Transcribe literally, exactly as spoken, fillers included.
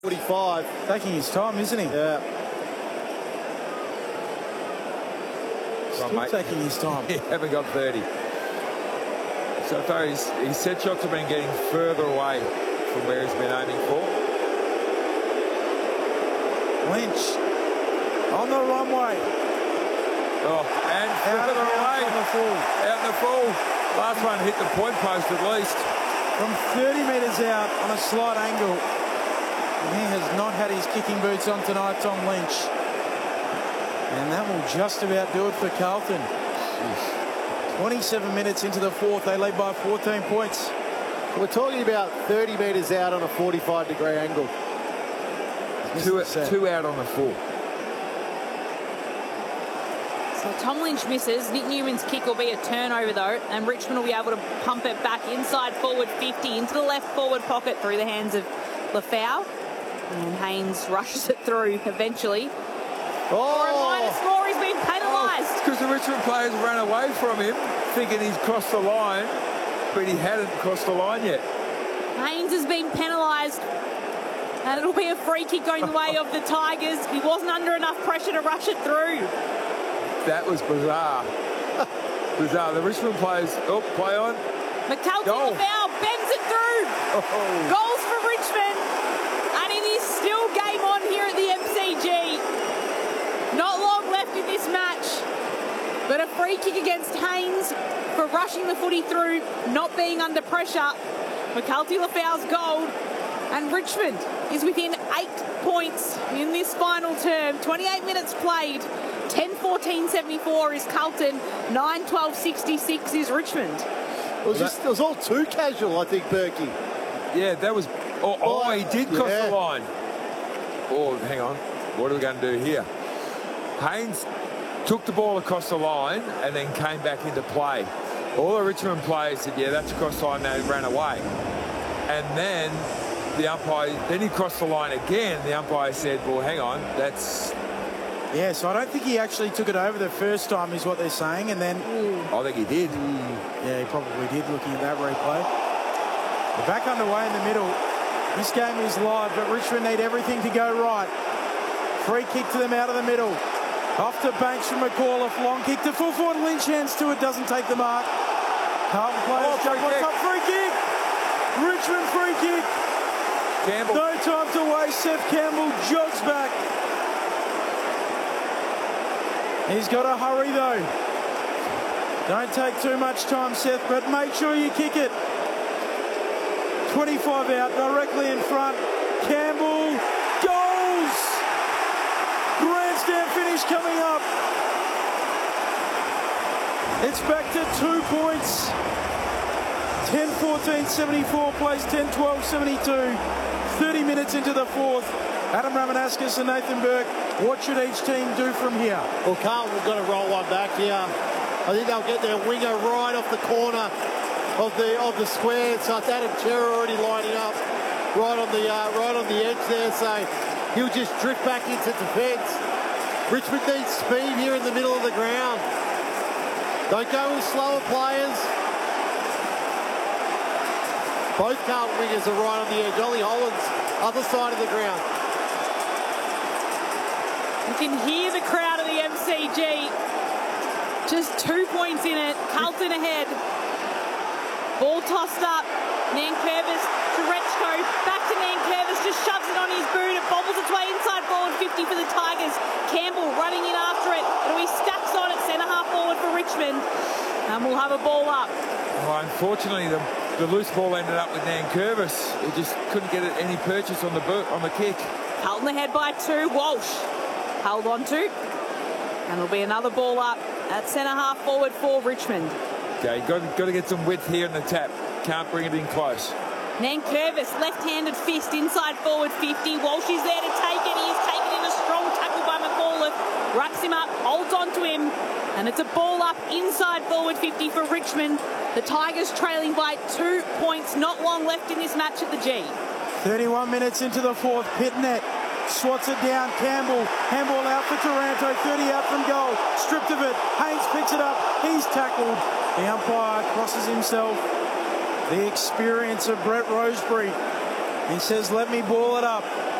forty-five. Taking his time, isn't he? Yeah. Still on, taking his time. He haven't got thirty. So far, his, his set shots have been getting further away from where he's been aiming for. Lynch on the runway. Oh, and Out further away. on the full. Out in the full. Last one hit the point post at least. From thirty metres out on a slight angle. And he has not had his kicking boots on tonight, Tom Lynch. And that will just about do it for Carlton. Jeez. twenty-seven minutes into the fourth, they lead by fourteen points. We're talking about thirty metres out on a forty-five degree angle. Two, two out on the full. So Tom Lynch misses. Nick Newman's kick will be a turnover though, and Richmond will be able to pump it back inside forward fifty into the left forward pocket through the hands of Lafau. And Haynes rushes it through eventually. Oh. For a minor score, he's been penalised. Because oh, the Richmond players ran away from him, thinking he's crossed the line, but he hadn't crossed the line yet. Haynes has been penalised. And it'll be a free kick going the way of the Tigers. He wasn't under enough pressure to rush it through. That was bizarre. Bizarre. The Richmond players, oh, play on. McCalty Lafau bends it through. Oh. Goals for Richmond. And it is still game on here at the M C G. Not long left in this match. But a free kick against Haynes for rushing the footy through, not being under pressure. McCalty Lafau's goal. And Richmond is within eight points in this final term. twenty-eight minutes played. ten fourteen seventy-four is Carlton. nine twelve sixty-six is Richmond. It was, just, it was all too casual, I think, Berkey. Yeah, that was... Oh, oh he did cross yeah. the line. Oh, hang on. What are we going to do here? Haynes took the ball across the line and then came back into play. All the Richmond players said, yeah, that's across the line. They ran away. And then... the umpire, then he crossed the line again. The umpire said, well, hang on, that's... Yeah, so I don't think he actually took it over the first time is what they're saying, and then... I think he did. Yeah, he probably did, looking at that replay. We're back underway in the middle. This game is live, but Richmond need everything to go right. Free kick to them out of the middle. Off to Banks from McAuliffe. Long kick to full forward. Lynch hands to it, doesn't take the mark. Carlton players, oh, what's up? Free kick! Richmond free kick! Campbell. No time to waste. Seth Campbell jogs back. He's got to hurry though. Don't take too much time, Seth, but make sure you kick it. twenty-five out, directly in front. Campbell goes! Grandstand finish coming up. It's back to two points. ten fourteen seventy-four plays ten twelve seventy-two. thirty minutes into the fourth. Adam Ramanauskas and Nathan Burke. What should each team do from here? Well, Carlton have got to roll one back here. I think they'll get their winger right off the corner of the of the square. So it's Adam Cerra already lining up right on the uh, right on the edge there. So he'll just drift back into defence. Richmond needs speed here in the middle of the ground. Don't go with slower players. Both Carlton wingers are right on the edge. Ollie Hollands, other side of the ground. You can hear the crowd of the M C G. Just two points in it. Carlton ahead. Ball tossed up. Nankervis to Rechko. Back to Nankervis. Just shoves it on his boot. It bobbles its way inside forward fifty for the Tigers. Campbell running in after it. It'll be stacks on it. Centre half forward for Richmond. And we'll have a ball up. Oh, unfortunately, the, the loose ball ended up with Nankervis. He just couldn't get any purchase on the boot, on the kick. Carlton ahead by two. Walsh held on to. And it'll be another ball up at centre half forward for Richmond. Okay, got, got to get some width here in the tap. Can't bring it in close. Nankervis, left-handed fist inside forward fifty. Walsh is there to take it. He is taken in a strong tackle by McAuliffe. Wraps him up, holds on to him. And it's a ball up inside forward fifty for Richmond. The Tigers trailing by two points. Not long left in this match at the G. thirty-one minutes into the fourth. Pitnet swats it down. Campbell. Handball out for Taranto. thirty out from goal. Stripped of it. Haynes picks it up. He's tackled. The umpire crosses himself. The experience of Brett Rosebery. He says, let me ball it up.